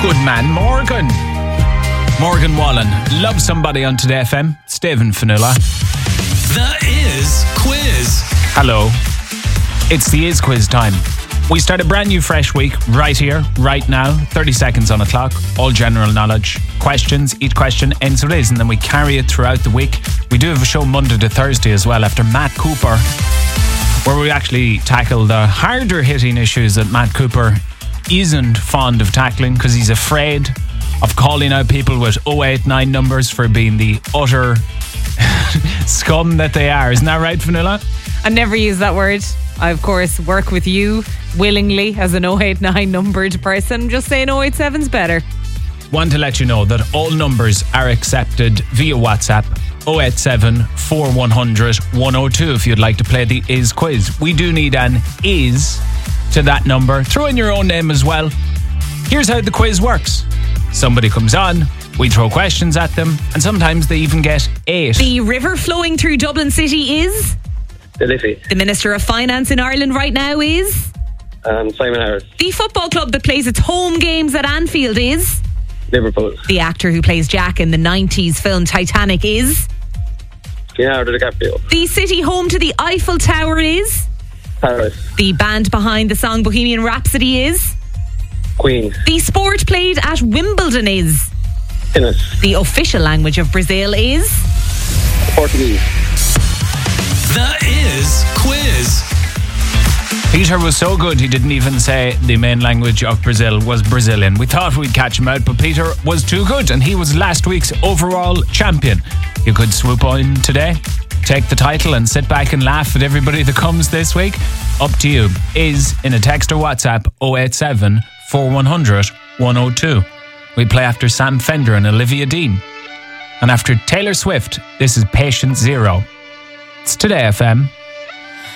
Good man, Morgan. Morgan Wallen. Love Somebody on Today FM. Stephen Fanula. The Is Quiz. Hello. It's the Is Quiz time. We start a brand new fresh week right here, right now. 30 seconds on the clock. All general knowledge. Questions. Each question ends with Is, and then we carry it throughout the week. We do have a show Monday to Thursday as well after Matt Cooper, where we actually tackle the harder hitting issues that Matt Cooper isn't fond of tackling because he's afraid of calling out people with 089 numbers for being the utter scum that they are. Isn't that right, Vanilla? I never use that word. I, of course, work with you willingly as an 089 numbered person. Just saying 087's better. Want to let you know that all numbers are accepted via WhatsApp. 087 4100 102 if you'd like to play the Is Quiz. We do need an Is to that number. Throw in your own name as well. Here's how the quiz works. Somebody comes on, we throw questions at them, and sometimes they even get 8. The river flowing through Dublin City is? The Liffey. The Minister of Finance in Ireland right now is? Simon Harris. The football club that plays its home games at Anfield is? Liverpool. The actor who plays Jack in the 90s film Titanic is? Leonardo DiCaprio. The city home to the Eiffel Tower is? Paris. The band behind the song Bohemian Rhapsody is? Queen. The sport played at Wimbledon is? Tennis. The official language of Brazil is? Portuguese. The Is Quiz. Peter was so good he didn't even say the main language of Brazil was Brazilian. We thought we'd catch him out, but Peter was too good and he was last week's overall champion. You could swoop on today, take the title and sit back and laugh at everybody that comes this week. Up to you. Is in a text or WhatsApp 087 4100 102. We play after Sam Fender and Olivia Dean. And after Taylor Swift, this is Patient Zero. It's Today FM.